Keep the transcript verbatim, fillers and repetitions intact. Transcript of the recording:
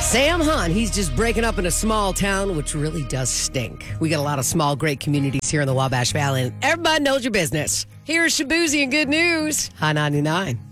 Sam Hunt, he's just breaking up in a small town, which really does stink. We got a lot of small, great communities here in the Wabash Valley, and everybody knows your business. Here's Shabuzi and good news. High ninety-nine.